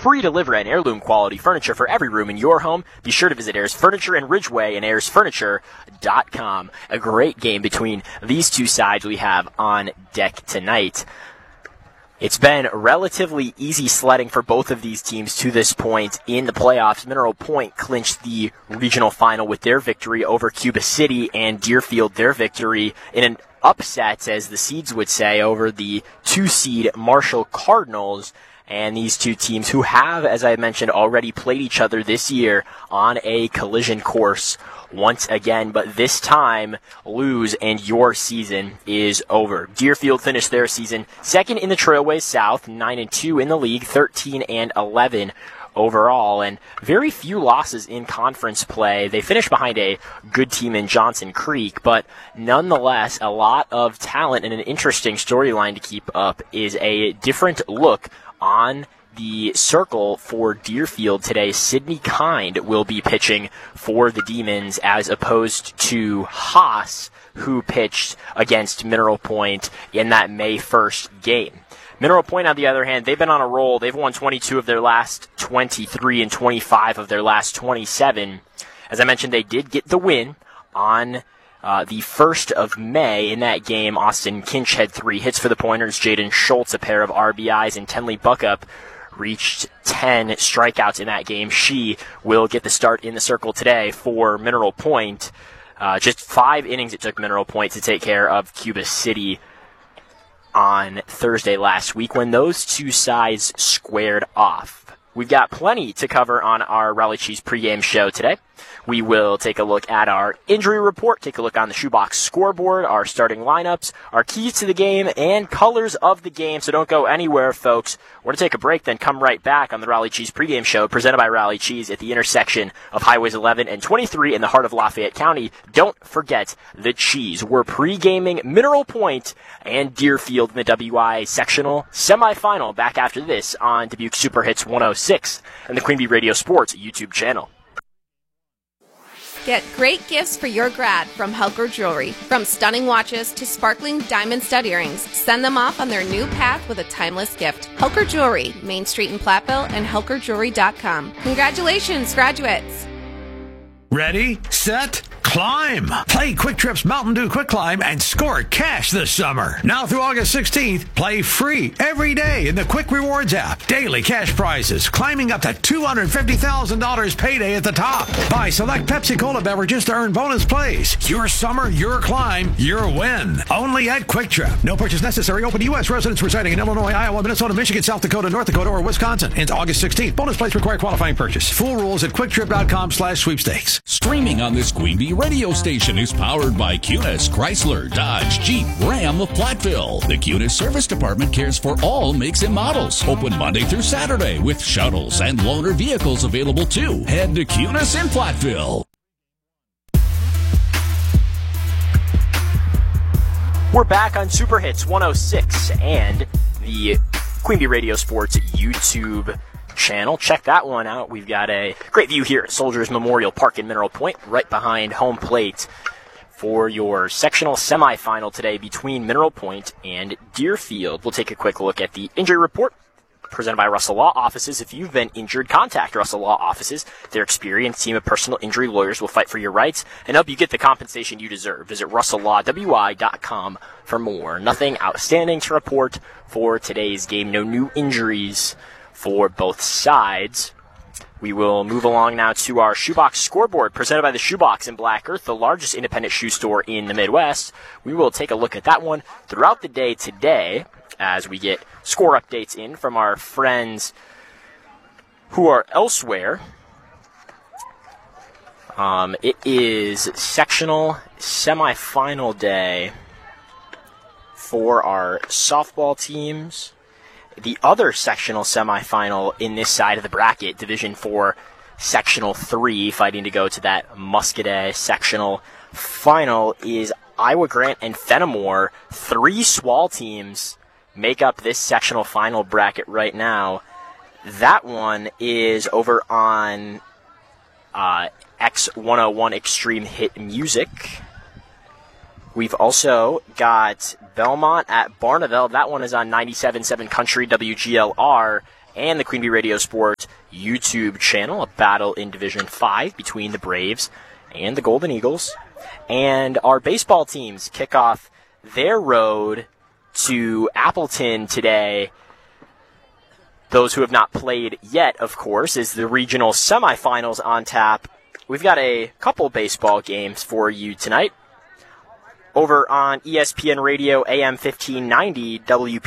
free delivery and heirloom quality furniture for every room in your home. Be sure to visit Ayers Furniture in Ridgeway and AyersFurniture.com. A great game between these two sides we have on deck tonight. It's been relatively easy sledding for both of these teams to this point in the playoffs. Mineral Point clinched the regional final with their victory over Cuba City, and Deerfield their victory in an upset, as the seeds would say, over the 2-seed Marshall Cardinals. And these two teams, who have, as I mentioned, already played each other this year on a collision course once again, but this time lose and your season is over. Deerfield finished their season second in the Trailways South, 9-2 in the league, 13-11 overall, and very few losses in conference play. They finished behind a good team in Johnson Creek, but nonetheless, a lot of talent, and an interesting storyline to keep up is a different look on the circle for Deerfield today. Sidney Kind will be pitching for the Demons as opposed to Haas, who pitched against Mineral Point in that May 1st game. Mineral Point, on the other hand, they've been on a roll. They've won 22 of their last 23 and 25 of their last 27. As I mentioned, they did get the win on the 1st of May. In that game, Austin Kinch had 3 hits for the Pointers. Jaden Schultz, a pair of RBIs, and Tenley Buckup reached 10 strikeouts in that game. She will get the start in the circle today for Mineral Point. Just 5 innings it took Mineral Point to take care of Cuba City on Thursday last week when those two sides squared off. We've got plenty to cover on our Raleigh Cheese pregame show today. We will take a look at our injury report, take a look on the shoebox scoreboard, our starting lineups, our keys to the game, and colors of the game. So don't go anywhere, folks. We're going to take a break, then come right back on the Raleigh Cheese pregame show presented by Raleigh Cheese at the intersection of Highways 11 and 23 in the heart of Lafayette County. Don't forget the cheese. We're pregaming Mineral Point and Deerfield in the WI sectional semifinal back after this on Dubuque Super Hits 106 and the Queen Bee Radio Sports YouTube channel. Get great gifts for your grad from Helker Jewelry. From stunning watches to sparkling diamond stud earrings, send them off on their new path with a timeless gift. Helker Jewelry, Main Street in Platteville, and HelkerJewelry.com. Congratulations, graduates! Ready, set, climb. Play Quick Trip's Mountain Dew Quick Climb and score cash this summer. Now through August 16th, play free every day in the Quick Rewards app. Daily cash prizes climbing up to $250,000 payday at the top. Buy select Pepsi Cola beverages to earn bonus plays. Your summer, your climb, your win. Only at Quick Trip. No purchase necessary. Open to U.S. residents residing in Illinois, Iowa, Minnesota, Michigan, South Dakota, North Dakota, or Wisconsin. Ends August 16th. Bonus plays require qualifying purchase. Full rules at QuickTrip.com/sweepstakes. Streaming on this Queen Bee radio station is powered by Cunis, Chrysler, Dodge, Jeep, Ram of Platteville. The Cunis Service Department cares for all makes and models. Open Monday through Saturday with shuttles and loaner vehicles available too. Head to Cunis in Platteville. We're back on Super Hits 106 and the Queen Bee Radio Sports YouTube channel. Check that one out. We've got a great view here at Soldiers Memorial Park in Mineral Point, right behind home plate for your sectional semifinal today between Mineral Point and Deerfield. We'll take a quick look at the injury report presented by Russell Law Offices. If you've been injured, contact Russell Law Offices. Their experienced team of personal injury lawyers will fight for your rights and help you get the compensation you deserve. Visit RussellLawWI.com for more. Nothing outstanding to report for today's game. No new injuries for both sides. We will move along now to our shoebox scoreboard presented by the Shoebox in Black Earth, the largest independent shoe store in the Midwest. We will take a look at that one throughout the day today as we get score updates in from our friends who are elsewhere. It is sectional semifinal day for our softball teams. The other sectional semifinal in this side of the bracket, Division IV Sectional 3, fighting to go to that Muscadet sectional final, is Iowa Grant and Fenimore. 3 SWAL teams make up this sectional final bracket right now. That one is over on X101 Extreme Hit Music. We've also got Belmont at Barneveld. That one is on 97.7 Country WGLR. and the Queen Bee Radio Sports YouTube channel, a battle in Division 5 between the Braves and the Golden Eagles. And our baseball teams kick off their road to Appleton today. Those who have not played yet, of course, is the regional semifinals on tap. We've got a couple baseball games for you tonight. Over on ESPN Radio AM 1590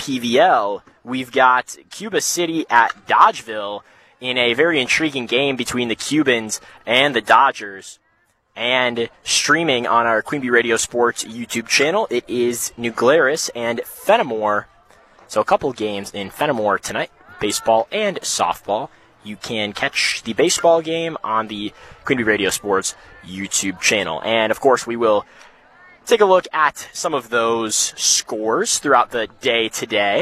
WPVL, we've got Cuba City at Dodgeville in a very intriguing game between the Cubans and the Dodgers. And streaming on our Queen Bee Radio Sports YouTube channel, it is New Glarus and Fenimore. So a couple games in Fenimore tonight, baseball and softball. You can catch the baseball game on the Queen Bee Radio Sports YouTube channel. And, of course, we will take a look at some of those scores throughout the day today.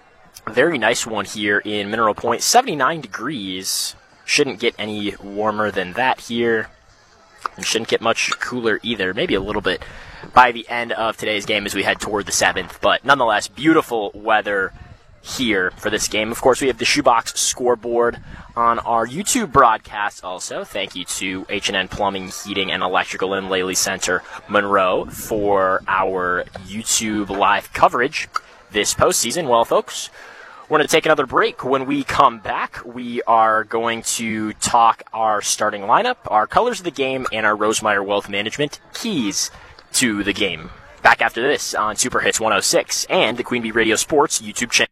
A very nice one here in Mineral Point, 79 degrees. Shouldn't get any warmer than that here. And shouldn't get much cooler either. Maybe a little bit by the end of today's game as we head toward the 7th. But nonetheless, beautiful weather here for this game. Of course, we have the Shoebox scoreboard on our YouTube broadcast also. Thank you to H&N Plumbing, Heating, and Electrical in Lely Center, Monroe, for our YouTube live coverage this postseason. Well, folks, we're going to take another break. When we come back, we are going to talk our starting lineup, our colors of the game, and our Rosemeyer Wealth Management keys to the game. Back after this on Super Hits 106 and the Queen Bee Radio Sports YouTube channel.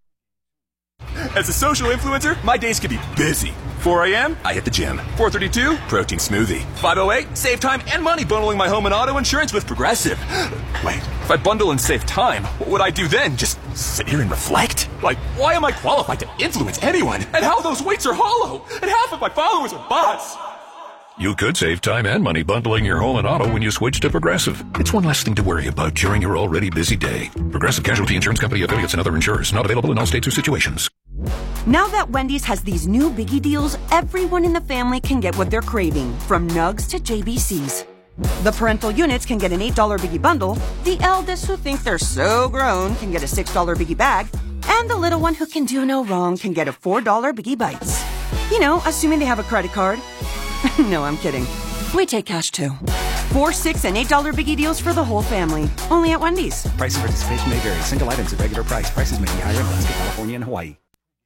As a social influencer, my days can be busy. 4 a.m., I hit the gym. 4:32, protein smoothie. 5:08, save time and money bundling my home and auto insurance with Progressive. Wait, if I bundle and save time, what would I do then? Just sit here and reflect? Like, why am I qualified to influence anyone? And how those weights are hollow? And half of my followers are bots. You could save time and money bundling your home and auto when you switch to Progressive. It's one less thing to worry about during your already busy day. Progressive Casualty Insurance Company, affiliates, and other insurers. Not available in all states or situations. Now that Wendy's has these new biggie deals, everyone in the family can get what they're craving, from nugs to JBCs. The parental units can get an $8 biggie bundle, the eldest who think they're so grown can get a $6 biggie bag, and the little one who can do no wrong can get a $4 biggie bites. You know, assuming they have a credit card. No, I'm kidding. We take cash too. 4, 6, and $8 biggie deals for the whole family. Only at Wendy's. Price and participation may vary. Single items at regular price. Prices may be higher in Alaska, California, and Hawaii.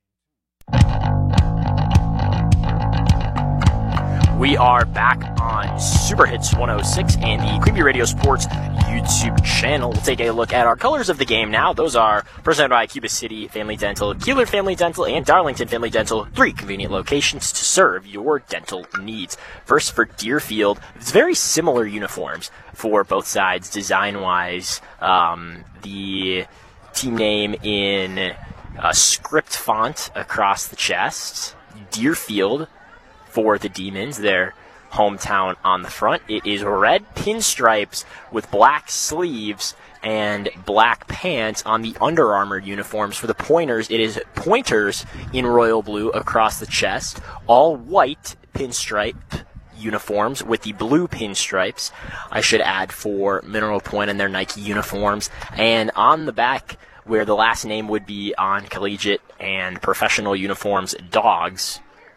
We are back on Super Hits 106 and the Queen Bee Radio Sports YouTube channel. We'll take a look at our colors of the game now. Those are presented by Cuba City Family Dental, Keeler Family Dental, and Darlington Family Dental. 3 convenient locations to serve your dental needs. First for Deerfield, it's very similar uniforms for both sides design-wise. The team name in script font across the chest. Deerfield for the Demons, their hometown on the front. It is red pinstripes with black sleeves and black pants on the Under Armour uniforms. For the Pointers, it is Pointers in royal blue across the chest. All white pinstripe uniforms with the blue pinstripes, I should add, for Mineral Point and their Nike uniforms. And on the back, where the last name would be on collegiate and professional uniforms, Dogs.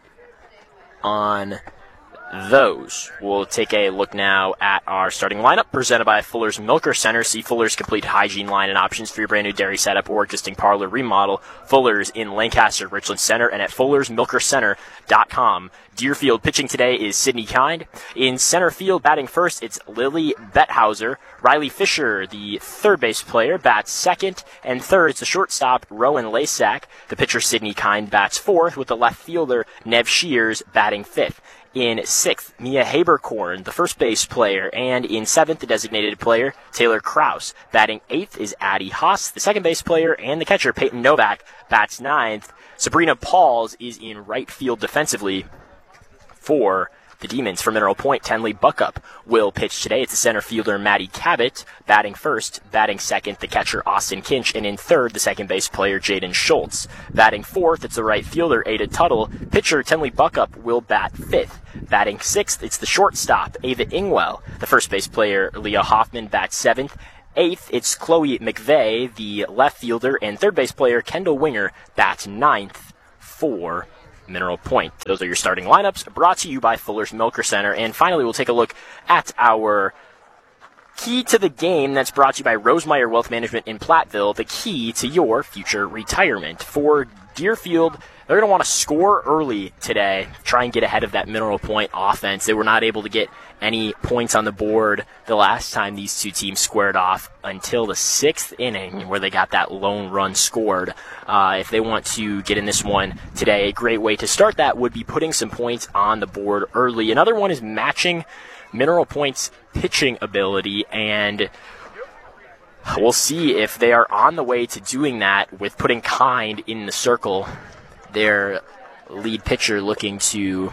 On those, we'll take a look now at our starting lineup presented by Fuller's Milker Center. See Fuller's complete hygiene line and options for your brand new dairy setup or existing parlor remodel. Fuller's in Lancaster, Richland Center, and at fullersmilkercenter.com. Deerfield pitching today is Sidney Kind. In center field, batting first, it's Lily Bethauser. Riley Fisher, the third base player, bats second. And third, it's the shortstop, Rowan Lasak. The pitcher, Sidney Kind, bats fourth, with the left fielder, Nev Shears, batting fifth. In sixth, Mia Haberkorn, the first base player. And in seventh, the designated player, Taylor Krause. Batting eighth is Addie Haas, the second base player. And the catcher, Peyton Novak, bats ninth. Sabrina Pauls is in right field defensively for the Demons. For Mineral Point, Tenley Buckup will pitch today. It's the center fielder, Maddie Cabot, batting first. Batting second, the catcher, Austin Kinch. And in third, the second base player, Jaden Schultz. Batting fourth, it's the right fielder, Ada Tuttle. Pitcher, Tenley Buckup, will bat fifth. Batting sixth, it's the shortstop, Ava Ingwell. The first base player, Leah Hoffman, bats seventh. Eighth, it's Chloe McVeigh, the left fielder. And third base player, Kendall Winger, bats ninth for Mineral Point. Those are your starting lineups, brought to you by Fuller's Milker Center. And finally, we'll take a look at our key to the game that's brought to you by Rosemeyer Wealth Management in Platteville, the key to your future retirement. For Deerfield, they're going to want to score early today, try and get ahead of that Mineral Point offense. They were not able to get any points on the board the last time these two teams squared off until the 6th inning, where they got that lone run scored. If they want to get in this one today, a great way to start that would be putting some points on the board early. Another one is matching Mineral Point's pitching ability, and we'll see if they are on the way to doing that with putting Kind in the circle, their lead pitcher, looking to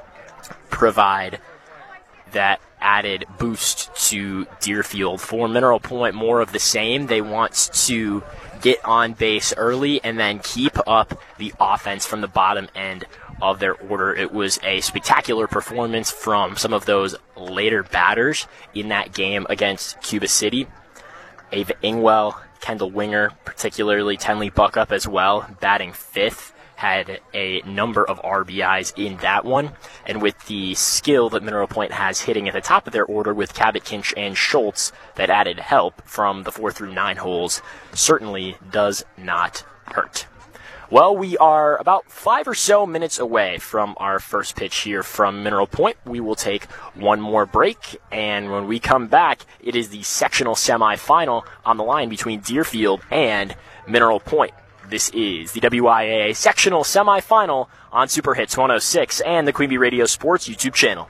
provide that added boost to Deerfield. For Mineral Point, more of the same. They want to get on base early and then keep up the offense from the bottom end of their order. It was a spectacular performance from some of those later batters in that game against Cuba City. Ava Ingwell, Kendall Winger, particularly Tenley Buckup as well, batting 5th, had a number of RBIs in that one. And with the skill that Mineral Point has hitting at the top of their order with Cabot, Kinch, and Schultz, that added help from the 4 through 9 holes certainly does not hurt. Well, we are about 5 or so minutes away from our first pitch here from Mineral Point. We will take one more break, and when we come back, it is the sectional semifinal on the line between Deerfield and Mineral Point. This is the WIAA sectional semifinal on Super Hits 106 and the Queen Bee Radio Sports YouTube channel.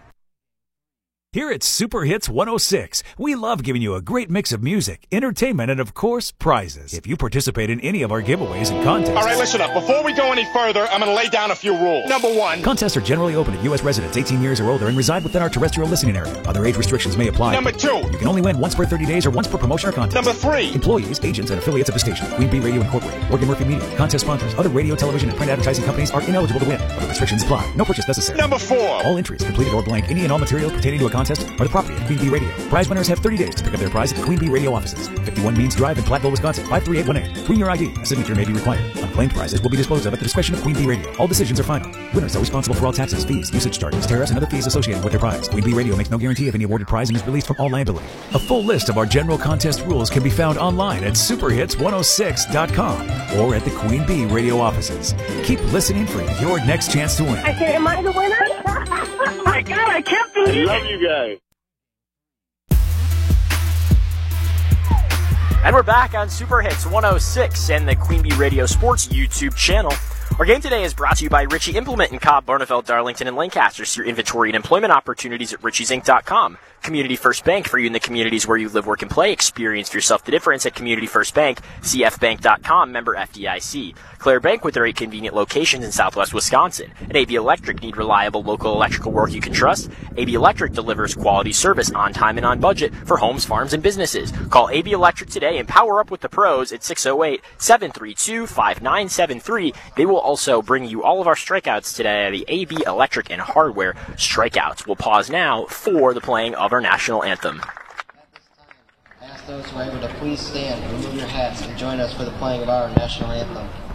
Here at Super Hits 106, we love giving you a great mix of music, entertainment, and of course, prizes. If you participate in any of our giveaways and contests... All right, listen up. Before we go any further, I'm going to lay down a few rules. Number 1. Contests are generally open to U.S. residents 18 years or older and reside within our terrestrial listening area. Other age restrictions may apply. Number 2. You can only win once per 30 days or once per promotion or contest. Number 3. Employees, agents, and affiliates of the station, Queen Bee Radio Incorporated, Morgan Murphy Media, contest sponsors, other radio, television, and print advertising companies are ineligible to win. Other restrictions apply. No purchase necessary. Number 4. All entries, completed or blank, any and all material pertaining to a contest are the property of Queen Bee Radio. Prize winners have 30 days to pick up their prize at the Queen Bee Radio offices. 51 Means Drive in Platteville, Wisconsin, 53818. Bring your ID. A signature may be required. Unclaimed prizes will be disposed of at the discretion of Queen Bee Radio. All decisions are final. Winners are responsible for all taxes, fees, usage charges, tariffs, and other fees associated with their prize. Queen Bee Radio makes no guarantee of any awarded prize and is released from all liability. A full list of our general contest rules can be found online at superhits106.com or at the Queen Bee Radio offices. Keep listening for your next chance to win. I said, am I the winner? My God, I can't believe it. I love you guys. And we're back on Super Hits 106 and the Queen Bee Radio Sports YouTube channel. Our game today is brought to you by Ritchie Implement in Cobb, Barneveld, Darlington, and Lancaster. See your inventory and employment opportunities at richiesInc.com. Community First Bank, for you in the communities where you live, work, and play. Experience for yourself the difference at Community First Bank. CFBank.com, member FDIC. Claire Bank with their 8 convenient locations in southwest Wisconsin. And AB Electric, need reliable local electrical work you can trust? AB Electric delivers quality service on time and on budget for homes, farms, and businesses. Call AB Electric today and power up with the pros at 608-732-5973. They will also bring you all of our strikeouts today, the AB Electric and Hardware strikeouts. We'll pause now for the playing of our national anthem. Ask those who are able to please stand, remove your hats, and join us for the playing of our national anthem.